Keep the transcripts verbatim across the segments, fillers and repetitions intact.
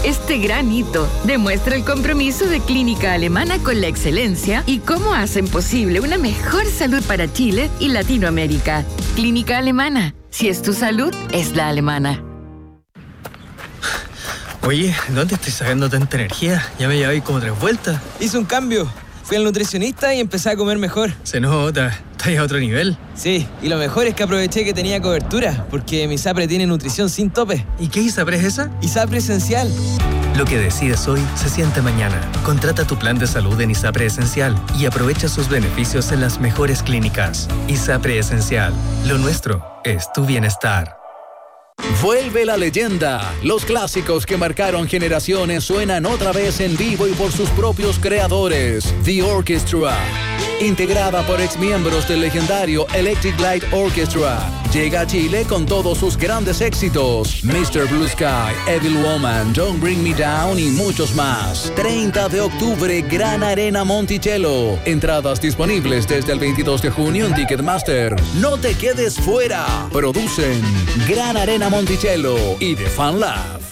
Este gran hito demuestra el compromiso de Clínica Alemana con la excelencia y cómo hacen posible una mejor salud para Chile y Latinoamérica. Clínica Alemana. Si es tu salud, es la alemana. Oye, ¿dónde estoy sacando tanta energía? Ya me llevé como tres vueltas. Hice un cambio. Fui al nutricionista y empecé a comer mejor. Se nota. Estás a otro nivel. Sí, y lo mejor es que aproveché que tenía cobertura, porque mi ISAPRE tiene nutrición sin tope. ¿Y qué ISAPRE es esa? ISAPRE Esencial. Lo que decides hoy se siente mañana. Contrata tu plan de salud en ISAPRE Esencial y aprovecha sus beneficios en las mejores clínicas. ISAPRE Esencial. Lo nuestro es tu bienestar. Vuelve la leyenda. Los clásicos que marcaron generaciones suenan otra vez en vivo y por sus propios creadores. The Orchestra. Integrada por exmiembros del legendario Electric Light Orchestra. Llega a Chile con todos sus grandes éxitos. mister Blue Sky, Evil Woman, Don't Bring Me Down y muchos más. treinta de octubre, Gran Arena Monticello. Entradas disponibles desde el veintidós de junio en Ticketmaster. No te quedes fuera. Producen Gran Arena Monticello y The Fan Lab.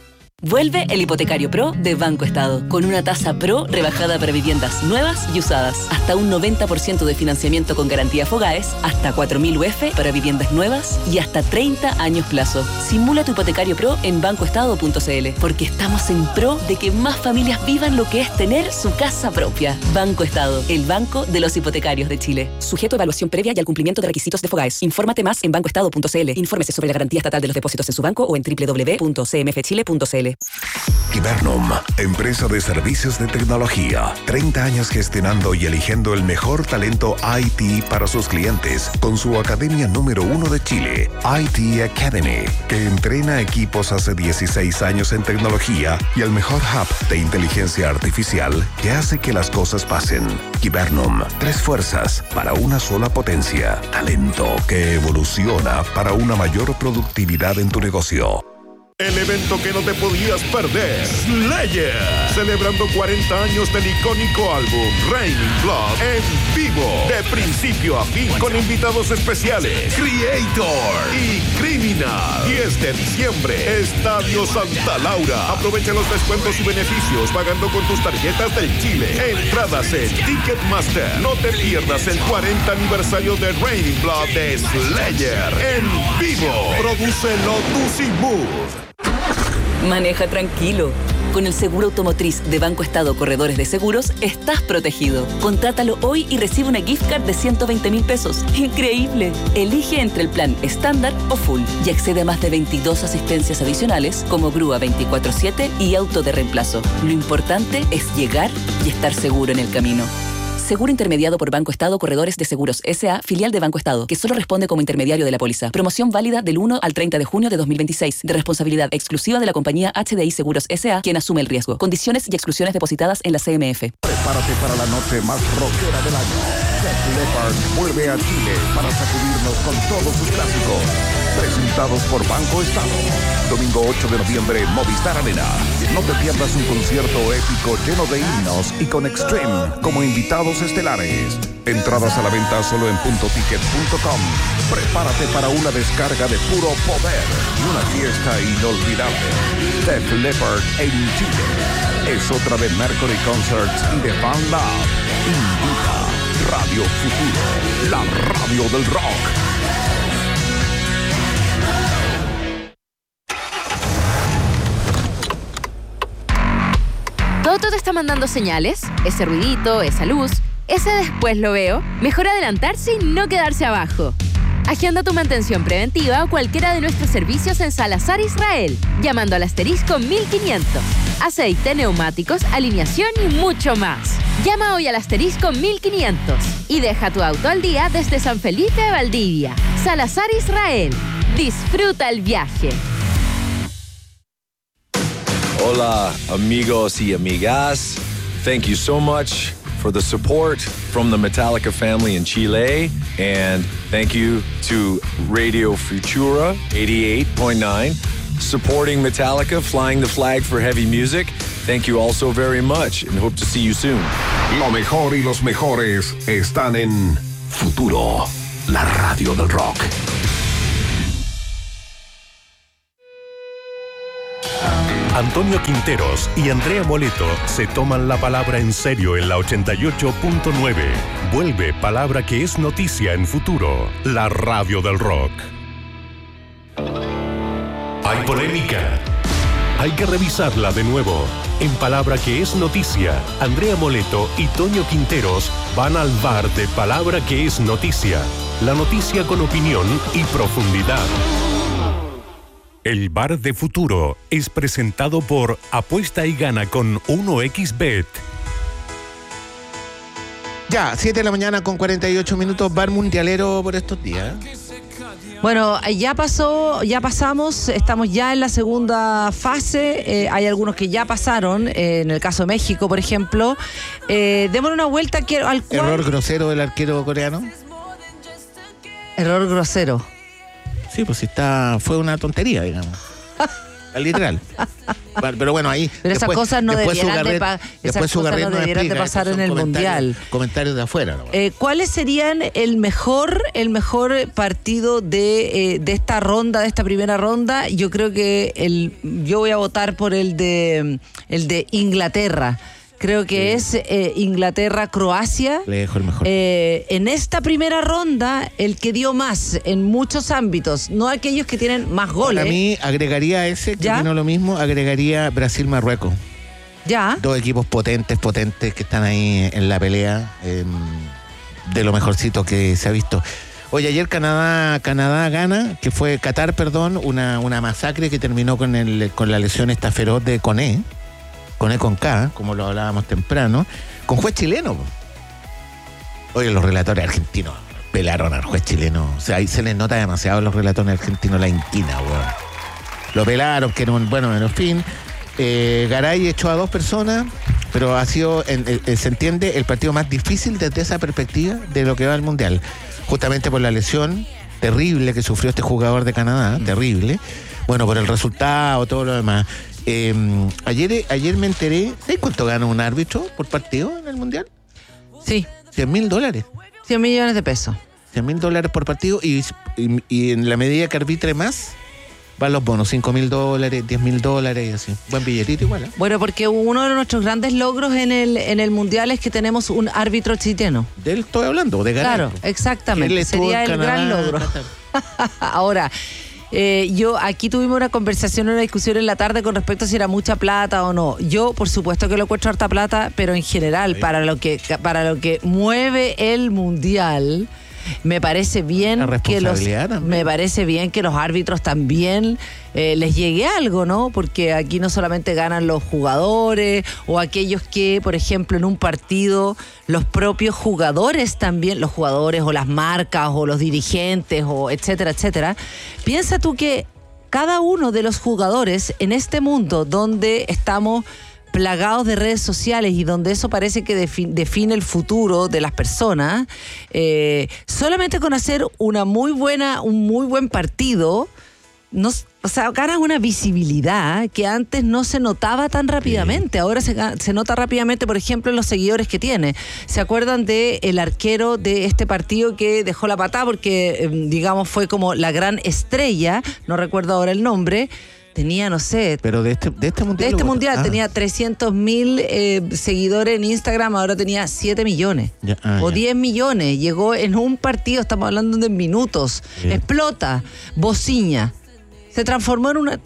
Vuelve el Hipotecario Pro de Banco Estado, con una tasa Pro rebajada para viviendas nuevas y usadas. Hasta un noventa por ciento de financiamiento con garantía Fogaes, hasta cuatro mil U F para viviendas nuevas y hasta treinta años plazo. Simula tu Hipotecario Pro en banco estado punto c l, porque estamos en pro de que más familias vivan lo que es tener su casa propia. Banco Estado, el banco de los hipotecarios de Chile. Sujeto a evaluación previa y al cumplimiento de requisitos de Fogaes. Infórmate más en banco estado punto c l. Infórmese sobre la garantía estatal de los depósitos en su banco o en doble u doble u doble u punto c m f chile punto c l. Kibernum, empresa de servicios de tecnología. treinta años gestionando y eligiendo el mejor talento I T para sus clientes con su academia número uno de Chile, I T Academy, que entrena equipos hace dieciséis años en tecnología y el mejor hub de inteligencia artificial que hace que las cosas pasen. Kibernum, tres fuerzas para una sola potencia. Talento que evoluciona para una mayor productividad en tu negocio. El evento que no te podías perder, Slayer, celebrando cuarenta años del icónico álbum Raining Blood en vivo, de principio a fin, con invitados especiales, Creator y Criminal. diez de diciembre, Estadio Santa Laura. Aprovecha los descuentos y beneficios pagando con tus tarjetas del Chile. Entradas en Ticketmaster. No te pierdas el cuarenta aniversario de Raining Blood de Slayer en vivo. Produce Lotus y Mood. Maneja tranquilo. Con el seguro automotriz de Banco Estado Corredores de Seguros, estás protegido. Contrátalo hoy y recibe una gift card de ciento veinte mil pesos. ¡Increíble! Elige entre el plan estándar o full y accede a más de veintidós asistencias adicionales como grúa veinticuatro siete y auto de reemplazo. Lo importante es llegar y estar seguro en el camino. Seguro intermediado por Banco Estado Corredores de Seguros S A, filial de Banco Estado, que solo responde como intermediario de la póliza. Promoción válida del uno al treinta de junio de dos mil veintiséis, de responsabilidad exclusiva de la compañía H D I Seguros S A, quien asume el riesgo. Condiciones y exclusiones depositadas en la C M F. Prepárate para la noche más rockera del año. Def Leppard vuelve a Chile para sacudirnos con todos sus clásicos. Presentados por Banco Estado. Domingo ocho de noviembre, Movistar Arena. No te pierdas un concierto épico lleno de himnos y con Extreme como invitados estelares. Entradas a la venta solo en punto ticket punto com. Prepárate para una descarga de puro poder y una fiesta inolvidable. Def Leppard en Chile. Es otra de Mercury Concerts y de Fan Lab. Invita Radio Futuro, la radio del rock. ¿Todo te está mandando señales? Ese ruidito, esa luz, ese después lo veo. Mejor adelantarse y no quedarse abajo. Agenda tu mantención preventiva o cualquiera de nuestros servicios en Salazar Israel, llamando al asterisco mil quinientos. Aceite, neumáticos, alineación y mucho más. Llama hoy al asterisco mil quinientos y deja tu auto al día desde San Felipe de Valdivia. Salazar Israel. Disfruta el viaje. Hola, amigos y amigas. Thank you so much for the support from the Metallica family in Chile. And thank you to Radio Futura eighty-eight point nine, supporting Metallica, flying the flag for heavy music. Thank you all so very much and hope to see you soon. Lo mejor y los mejores están en Futuro, la radio del rock. Antonio Quinteros y Andrea Moleto se toman la palabra en serio en la ochenta y ocho punto nueve. Vuelve Palabra que es noticia en Futuro, la radio del rock. Hay polémica. Hay que revisarla de nuevo. En Palabra que es noticia, Andrea Moleto y Toño Quinteros van al bar de Palabra que es noticia. La noticia con opinión y profundidad. El bar de Futuro es presentado por Apuesta y Gana con uno equis bet. Ya, siete de la mañana con cuarenta y ocho minutos, bar mundialero por estos días. Bueno, ya pasó, ya pasamos, estamos ya en la segunda fase, eh, hay algunos que ya pasaron, eh, en el caso de México, por ejemplo. Eh, démosle una vuelta que, al cual... Error grosero del arquero coreano. Error grosero. Sí, pues está, fue una tontería, digamos. Literal. Pero bueno, ahí. Pero después, esas cosas no después debieran, Sugarret, de, pa- después esas cosas no debieran de pasar en el Mundial. Comentarios de afuera. ¿No? Eh, ¿Cuáles serían el mejor, el mejor partido de, eh, de esta ronda, de esta primera ronda? Yo creo que el, yo voy a votar por el de, el de Inglaterra. Creo que sí. es eh, Inglaterra-Croacia. Lejos el mejor. Eh, en esta primera ronda, el que dio más en muchos ámbitos, no aquellos que tienen más goles. Para mí, agregaría ese, que no lo mismo, agregaría Brasil-Marruecos. Ya. Dos equipos potentes, potentes, que están ahí en la pelea, eh, de lo mejorcito que se ha visto. Oye, ayer Canadá, Canadá gana, que fue Qatar, perdón, una, una masacre que terminó con, el, con la lesión esta feroz de Koné. Con E con K, como lo hablábamos temprano, con juez chileno. Oye, los relatores argentinos pelaron al juez chileno. O sea, ahí se les nota demasiado a los relatores argentinos la inquina, weón. Lo pelaron, que no, bueno, en fin. Eh, Garay echó a dos personas, pero ha sido, en, eh, se entiende, el partido más difícil desde esa perspectiva de lo que va al Mundial. Justamente por la lesión terrible que sufrió este jugador de Canadá, mm. terrible. Bueno, por el resultado, todo lo demás. Eh, ayer, ayer me enteré, ¿sabes cuánto gana un árbitro por partido en el Mundial? Sí. cien mil dólares. cien millones de pesos. cien mil dólares por partido y, y, y en la medida que arbitre más, van los bonos, cinco mil dólares, diez mil dólares y así. Buen billetito igual, ¿eh? Bueno, porque uno de nuestros grandes logros en el, en el Mundial es que tenemos un árbitro chileno. De él estoy hablando, de Garay. Claro, exactamente. Sería el Canadá, gran logro. Ahora... Eh, yo aquí tuvimos una conversación, una discusión en la tarde con respecto a si era mucha plata o no. Yo, por supuesto que lo encuentro harta plata, pero en general, sí. para lo que para lo que mueve el Mundial, me parece bien que los me parece bien que los árbitros también eh, les llegue algo, ¿no? Porque aquí no solamente ganan los jugadores o aquellos que, por ejemplo, en un partido los propios jugadores también, los jugadores o las marcas o los dirigentes o etcétera, etcétera. Piensa tú que cada uno de los jugadores en este mundo donde estamos plagados de redes sociales y donde eso parece que defi- define el futuro de las personas, eh, solamente con hacer una muy buena, un muy buen partido, no, o sea, ganas una visibilidad que antes no se notaba tan rápidamente. Ahora se, se nota rápidamente, por ejemplo, en los seguidores que tiene. ¿Se acuerdan de el arquero de este partido que dejó la patada porque, eh, digamos, fue como la gran estrella? No recuerdo ahora el nombre. Tenía, no sé... Pero de este, de este mundial... De este mundial ah. tenía trescientos mil eh, seguidores en Instagram, ahora tenía siete millones. Ya, ah, o ya. diez millones. Llegó en un partido, estamos hablando de minutos. Bien. Explota. Bociña. Se transformó en una...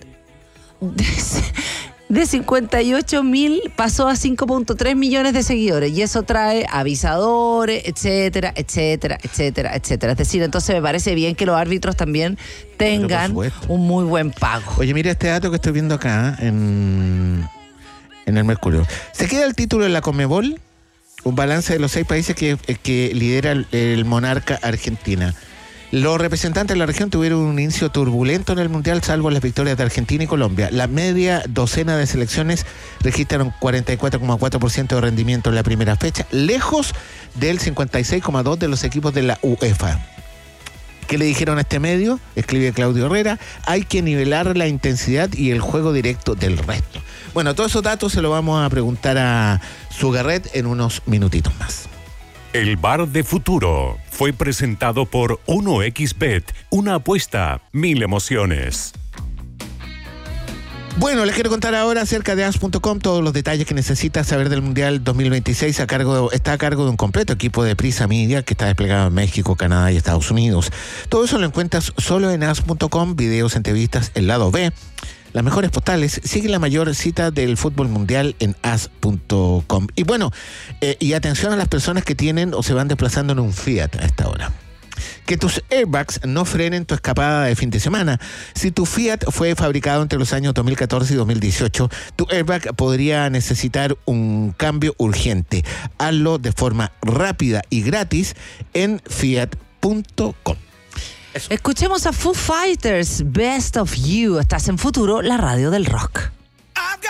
De cincuenta y ocho mil pasó a cinco punto tres millones de seguidores. Y eso trae avisadores, etcétera, etcétera, etcétera, etcétera. Es decir, entonces me parece bien que los árbitros también tengan un muy buen pago. Oye, mira este dato que estoy viendo acá en, en el Mercurio. Se queda el título en la Conmebol, un balance de los seis países que, que lidera el, el monarca Argentina. Los representantes de la región tuvieron un inicio turbulento en el Mundial, salvo las victorias de Argentina y Colombia. La media docena de selecciones registraron cuarenta y cuatro coma cuatro por ciento de rendimiento en la primera fecha, lejos del cincuenta y seis coma dos por ciento de los equipos de la UEFA. ¿Qué le dijeron a este medio? Escribe Claudio Herrera: hay que nivelar la intensidad y el juego directo del resto. Bueno, todos esos datos se los vamos a preguntar a Sugarret en unos minutitos más. El Bar de Futuro fue presentado por uno equis bet, una apuesta, mil emociones. Bueno, les quiero contar ahora acerca de as punto com, todos los detalles que necesitas saber del Mundial dos mil veintiséis a cargo, está a cargo de un completo equipo de Prisa Media que está desplegado en México, Canadá y Estados Unidos. Todo eso lo encuentras solo en as punto com, videos, entrevistas, el lado B, las mejores postales. Sigue la mayor cita del fútbol mundial en as punto com. Y bueno, eh, y atención a las personas que tienen o se van desplazando en un Fiat a esta hora. Que tus airbags no frenen tu escapada de fin de semana. Si tu Fiat fue fabricado entre los años dos mil catorce y dos mil dieciocho, tu airbag podría necesitar un cambio urgente. Hazlo de forma rápida y gratis en fiat punto com. Eso. Escuchemos a Foo Fighters, Best of You. Estás en Futuro, la radio del rock.